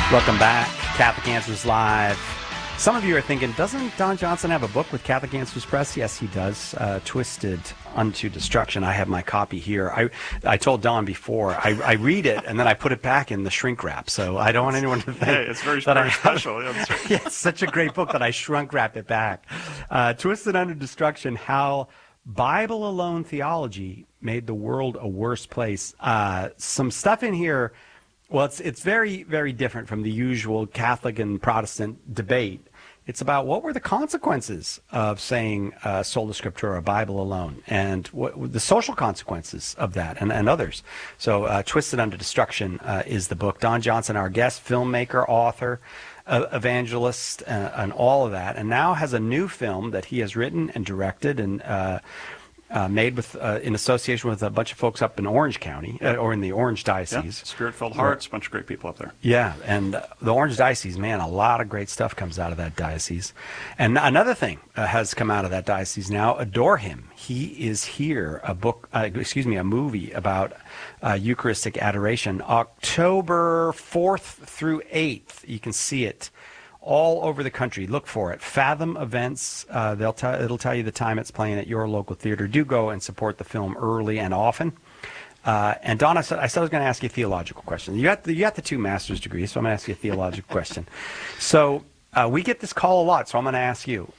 Welcome back, Catholic Answers Live. Some of you are thinking, doesn't Don Johnson have a book with Catholic Answers Press? Yes, he does. Twisted Unto Destruction. I have my copy here. I told Don before, I read it and then I put it back in the shrink wrap. So I don't want anyone to think it's very special. Yeah, yeah, it's such a great book that I shrunk wrapped it back. Twisted Unto Destruction, How Bible Alone Theology Made the World a Worse Place. Some stuff in here. Well, it's very, very different from the usual Catholic and Protestant debate. It's about what were the consequences of saying sola scriptura, Bible alone, and what the social consequences of that and others. So Twisted Unto Destruction is the book. Don Johnson, our guest, filmmaker, author, evangelist, and all of that, and now has a new film that he has written and directed and made with in association with a bunch of folks up in Orange County, or in the Orange Diocese. Yeah, Spirit-Filled Hearts, a bunch of great people up there. Yeah, and the Orange Diocese, man, a lot of great stuff comes out of that diocese. And another thing has come out of that diocese now, Adore Him. He is here, a movie about Eucharistic adoration, October 4th through 8th. You can see it all over the country. Look for it. Fathom Events. It'll tell you the time it's playing at your local theater. Do go and support the film early and often. And Don, I said I was going to ask you a theological question. You got the two master's degrees, so I'm going to ask you a theological question. So we get this call a lot, so I'm going to ask you.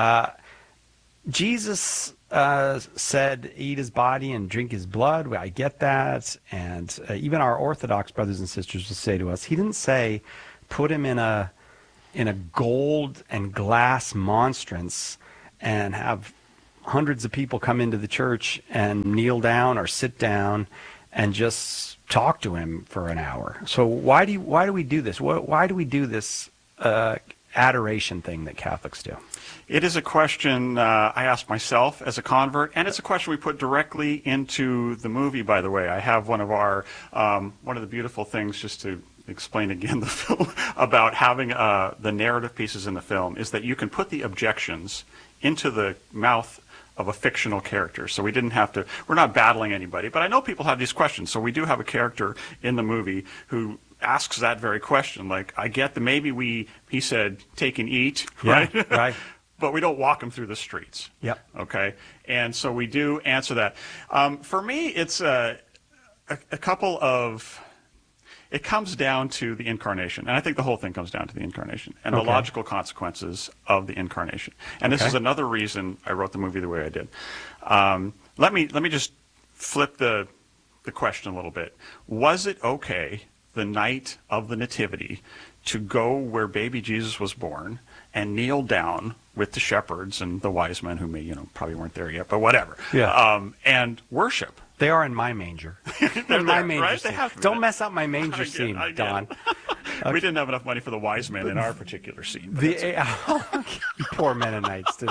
Jesus said, "Eat his body and drink his blood." I get that, and even our Orthodox brothers and sisters will say to us, he didn't say, "Put him in a gold and glass monstrance and have hundreds of people come into the church and kneel down or sit down and just talk to him for an hour." So why do we do this? Why do we do this adoration thing that Catholics do? It is a question I asked myself as a convert, and it's a question we put directly into the movie, by the way. I have one of the beautiful things, just to explain again the film, about having the narrative pieces in the film, is that you can put the objections into the mouth of a fictional character. So we're not battling anybody, but I know people have these questions. So we do have a character in the movie who asks that very question. Like, I get that maybe he said, take and eat, right? Yeah, right. But we don't walk him through the streets. Yep. Okay? And so we do answer that. For me, it's a couple of... It comes down to the incarnation, and I think the whole thing comes down to the incarnation and the logical consequences of the incarnation. And this is another reason I wrote the movie the way I did. Let me just flip the question a little bit. Was it okay the night of the Nativity to go where baby Jesus was born and kneel down with the shepherds and the wise men who probably weren't there yet, but whatever, and worship? They are in my manger. They're my there, manger right? scene. They have to be. Don't mess up my manger scene, Don. We didn't have enough money for the wise men in our particular scene. Poor Mennonites, didn't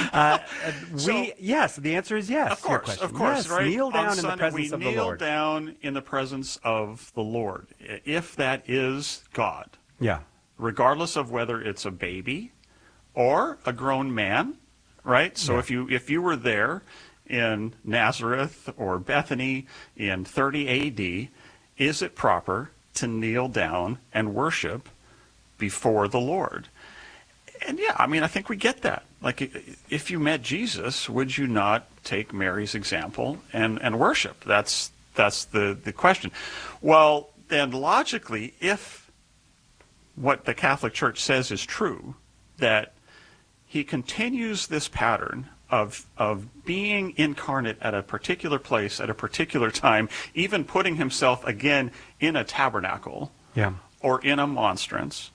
they? Yes, the answer is yes. Of course, yes, right? Kneel down on in the presence of the Lord. We kneel down in the presence of the Lord, if that is God. Yeah. Regardless of whether it's a baby or a grown man, right? So if you were there in Nazareth or Bethany in 30 A.D., is it proper to kneel down and worship before the Lord? And I think we get that. Like, if you met Jesus, would you not take Mary's example and worship? That's the question. Well, then logically, if what the Catholic Church says is true, that he continues this pattern of being incarnate at a particular place at a particular time, even putting himself again in a tabernacle or in a monstrance,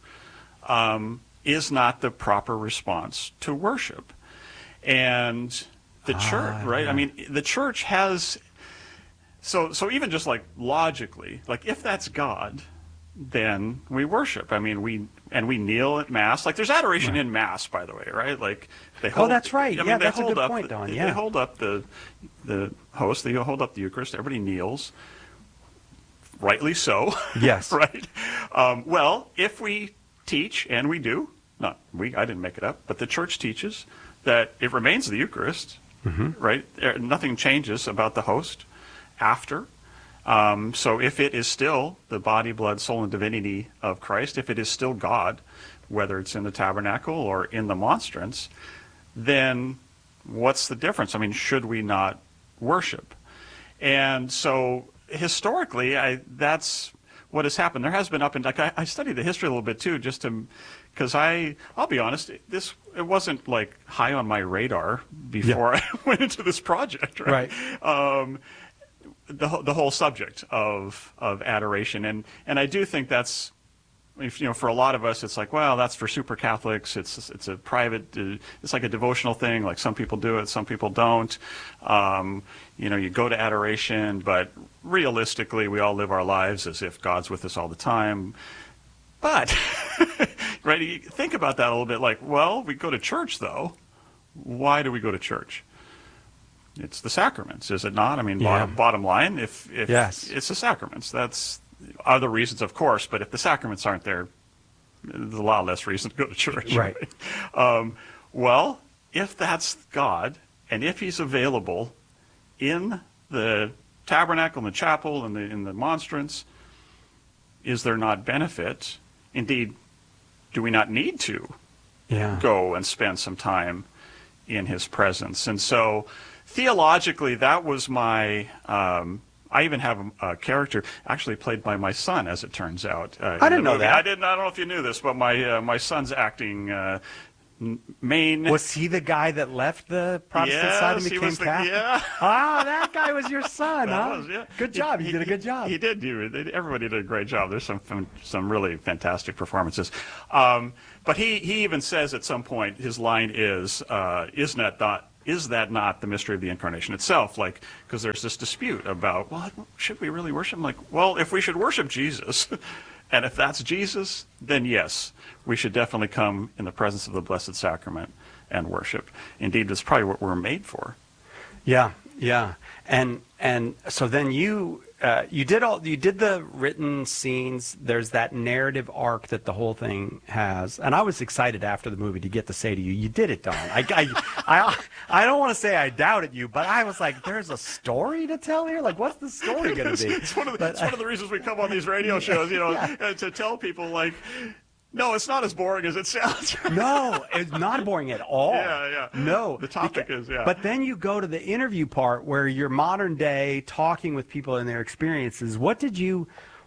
is not the proper response to worship. And the church, right? Yeah. I mean, the church has... So even just like logically, like if that's God, then we worship. I mean, we kneel at Mass. Like, there's adoration in Mass, by the way, right? Like, they hold. Oh, that's right. That's a good point, Don. They hold up the host. They hold up the Eucharist. Everybody kneels. Rightly so. Yes. Right. Well, if we teach, and we do, I didn't make it up, but the Church teaches that it remains the Eucharist. Right. Nothing changes about the host after. So if it is still the body, blood, soul, and divinity of Christ, if it is still God, whether it's in the tabernacle or in the monstrance, then what's the difference? I mean, should we not worship? And so historically, that's what has happened. There has been up and like I studied the history a little bit too, just to because I'll be honest, it wasn't like high on my radar before I went into this project, right? The whole subject of adoration, and I do think that's, for a lot of us, it's like, well, that's for super Catholics. It's a private, it's like a devotional thing. Like some people do it, some people don't. You go to adoration, but realistically, we all live our lives as if God's with us all the time. But, right, you think about that a little bit. Like, well, we go to church though. Why do we go to church? It's the sacraments, is it not? I mean, bottom line, if yes, it's the sacraments. That's other reasons, of course, but if the sacraments aren't there, there's a lot less reason to go to church. Right. Well, if that's God, and if he's available in the tabernacle, in the chapel, in the monstrance, is there not benefit? Indeed, do we not need to go and spend some time in his presence? And so theologically, that was my... I even have a character actually played by my son, as it turns out. I didn't know that. I don't know if you knew this, but my son's acting main. Was he the guy that left the Protestant side and became Catholic? Yeah. Ah, that guy was your son, huh? Was, yeah. Good job. You did a good job. He did. Everybody did a great job. There's some really fantastic performances. But he even says at some point, his line is that not the mystery of the incarnation itself? Like, because there's this dispute about, well, should we really worship him? Like, well, if we should worship Jesus, and if that's Jesus, then yes, we should definitely come in the presence of the Blessed Sacrament and worship. Indeed, that's probably what we're made for. Yeah. And so then you did the written scenes. There's that narrative arc that the whole thing has, and I was excited after the movie to get to say to you, you did it, Don. I don't want to say I doubted you, but I was like, there's a story to tell here. Like, what's the story going to be? It's one of the reasons we come on these radio shows, to tell people like, no, it's not as boring as it sounds. No, it's not boring at all. Yeah. No. The topic is. But then you go to the interview part where you're modern day talking with people and their experiences. What did you,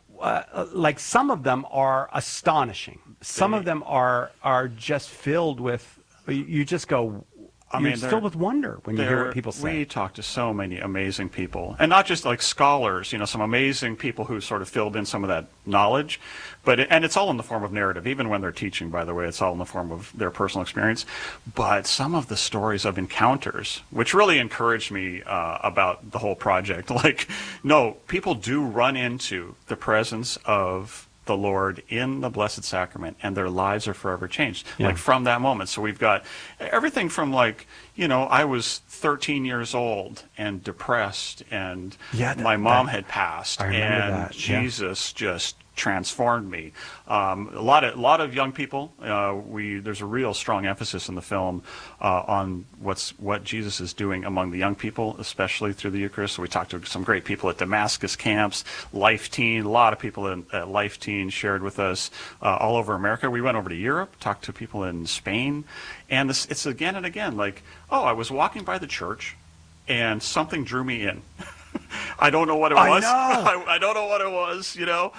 like some of them are astonishing. Some of them are just filled with, you just go, you're filled with wonder when you hear what people say. We talk to so many amazing people, and not just like scholars, some amazing people who sort of filled in some of that knowledge, and it's all in the form of narrative. Even when they're teaching, by the way, it's all in the form of their personal experience. But some of the stories of encounters, which really encouraged me about the whole project, like, no, people do run into the presence of the Lord in the Blessed Sacrament, and their lives are forever changed, like from that moment. So we've got everything from like, I was 13 years old and depressed, and my mom had passed, and Jesus just transformed me. A lot of young people. There's a real strong emphasis in the film on what Jesus is doing among the young people, especially through the Eucharist. So we talked to some great people at Damascus camps, Life Teen. A lot of people at Life Teen shared with us all over America. We went over to Europe, talked to people in Spain, and it's again and again like, oh, I was walking by the church, and something drew me in. I don't know what it was. I don't know what it was.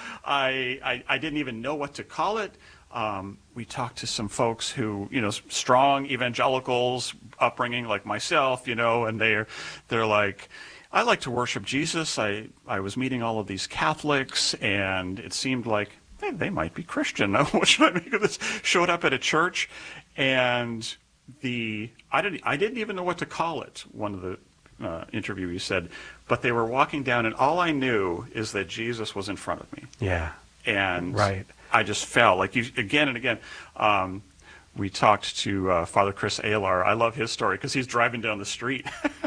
I didn't even know what to call it. We talked to some folks who, strong evangelicals, upbringing like myself, and they're like, I like to worship Jesus. I was meeting all of these Catholics, and it seemed like they might be Christian. What should I make of this? Showed up at a church, and I didn't even know what to call it. One of the interviewee said, but they were walking down, and all I knew is that Jesus was in front of me. Yeah. And I just felt like again and again. We talked to Father Chris Aylar. I love his story because he's driving down the street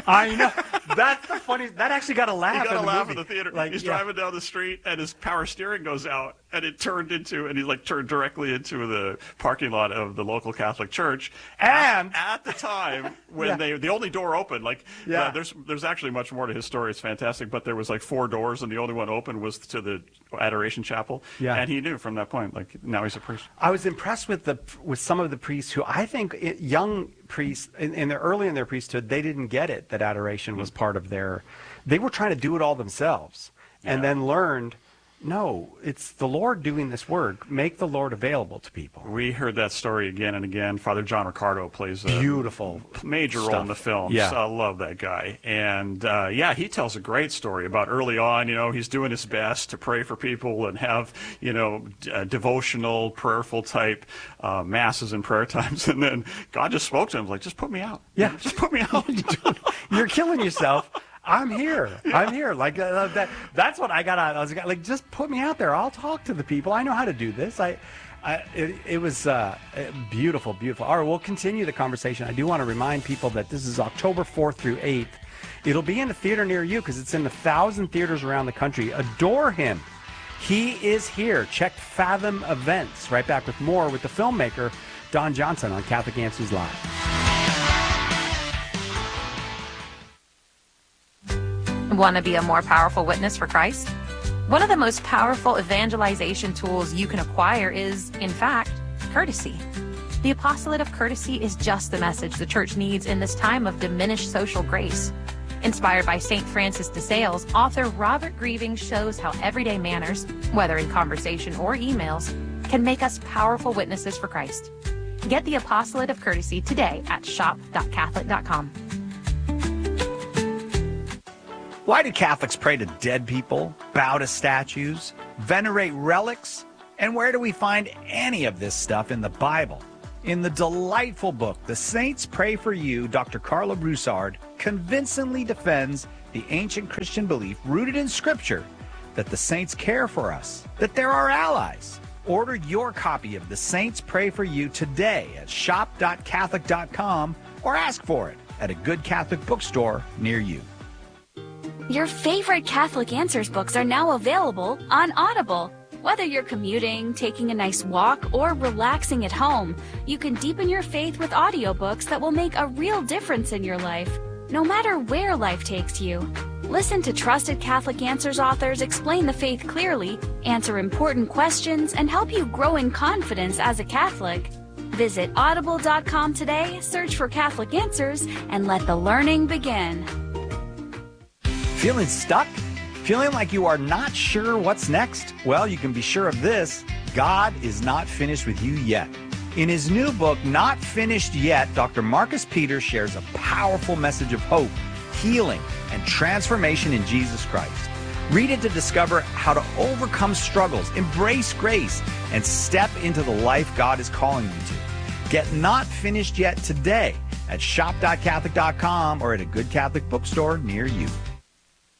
I know. That's the funny. That actually got a laugh. He got in a the laugh movie. in the theater. Like, He's yeah. driving down the street, and his power steering goes out, and it turned into, and he like turned directly into the parking lot of the local Catholic church. And at the time when Yeah. the only door open, like Yeah. there's actually much more to his story. It's fantastic, but there was like 4 doors, and the only one open was to the Adoration Chapel. Yeah. And he knew from that point, like now he's a priest. I was impressed with some of the priests who I think young priests early in their priesthood, they didn't get it that adoration was part of their. They were trying to do it all themselves, and Yeah. then learned, no, it's the Lord doing this work. Make the Lord available to people. We heard that story again and again. Father John Ricardo plays a Beautiful major role in the film. Yeah. So I love that guy. And he tells a great story about early on, he's doing his best to pray for people and have, devotional, prayerful type masses and prayer times. And then God just spoke to him, like, just put me out. Yeah. Just put me out. You're killing yourself. I'm here. I'm here. Like that. That's what I got out. I was like, just put me out there. I'll talk to the people. I know how to do this. It was beautiful, beautiful. All right, we'll continue the conversation. I do want to remind people that this is October 4th through 8th. It'll be in a theater near you because it's in 1,000 theaters around the country. Adore him. He is here. Check Fathom Events. Right back with more with the filmmaker, Don Johnson, on Catholic Answers Live. Want to be a more powerful witness for Christ? One of the most powerful evangelization tools you can acquire is, in fact, courtesy. The apostolate of courtesy is just the message the church needs in this time of diminished social grace. Inspired by St. Francis de Sales, author Robert Grieving shows how everyday manners, whether in conversation or emails, can make us powerful witnesses for Christ. Get the apostolate of courtesy today at shop.catholic.com. Why do Catholics pray to dead people, bow to statues, venerate relics? And where do we find any of this stuff in the Bible? In the delightful book, The Saints Pray for You, Dr. Carla Broussard convincingly defends the ancient Christian belief rooted in Scripture that the saints care for us, that they're our allies. Order your copy of The Saints Pray for You today at shop.catholic.com or ask for it at a good Catholic bookstore near you. Your favorite Catholic Answers books are now available on Audible. Whether you're commuting, taking a nice walk, or relaxing at home, you can deepen your faith with audiobooks that will make a real difference in your life, no matter where life takes you. Listen to trusted Catholic Answers authors explain the faith clearly, answer important questions, and help you grow in confidence as a Catholic. Visit audible.com today, search for Catholic Answers, and let the learning begin. Feeling stuck? Feeling like you are not sure what's next? Well, you can be sure of this. God is not finished with you yet. In his new book, Not Finished Yet, Dr. Marcus Peters shares a powerful message of hope, healing, and transformation in Jesus Christ. Read it to discover how to overcome struggles, embrace grace, and step into the life God is calling you to. Get Not Finished Yet today at shop.catholic.com or at a good Catholic bookstore near you.